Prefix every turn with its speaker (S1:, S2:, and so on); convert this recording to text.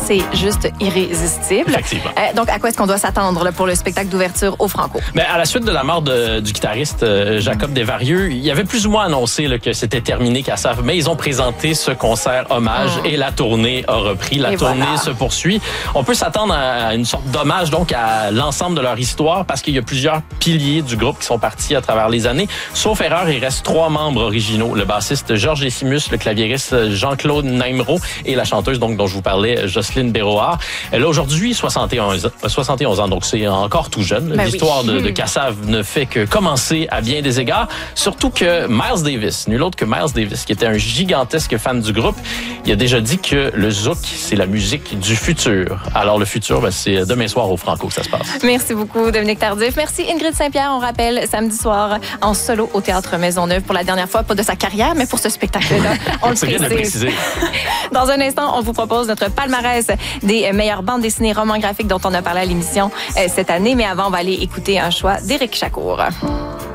S1: c'est juste irrésistible.
S2: Effectivement.
S1: Donc, à quoi est-ce qu'on doit s'attendre là, pour le spectacle d'ouverture au Franco?
S2: Mais à la suite de la mort du guitariste Jacob Desvarieux, il y avait plus ou moins annoncé là, que c'était terminé Kassav, mais ils ont présenté ce concert hommage et la tournée a repris. La tournée se poursuit. On peut s'attendre à une sorte d'hommage donc à l'ensemble de leur histoire parce qu'il y a plusieurs piliers du groupe qui sont partis à travers les années. Sauf erreur, il reste 3 membres originaux. Le bassiste Georges Décimus, le claviériste Jean-Claude Naimero et la chanteuse donc dont je vous parlais, Jocelyne Béroard. Elle a aujourd'hui 71 ans, donc c'est encore tout jeune.
S1: Ben
S2: L'histoire de Kassav ne fait que commencer à bien des égards. Surtout que Miles Davis, nul autre que Miles Davis, qui était un gigantesque fan du groupe, il a déjà dit que le zouk, c'est la musique du futur. Alors le futur, c'est demain soir au Franco que ça se passe.
S1: Merci beaucoup, Dominique Tardif. Merci, Ingrid Saint-Pierre. On rappelle, samedi soir, en solo au Théâtre Maisonneuve pour la dernière fois, pas de sa carrière, mais pour ce spectacle-là. On le précise. Dans un instant, on vous propose notre palmarès des meilleures bandes dessinées romans graphiques dont on a parlé à l'émission cette année. Mais avant, on va aller écouter un choix d'Éric Chacour.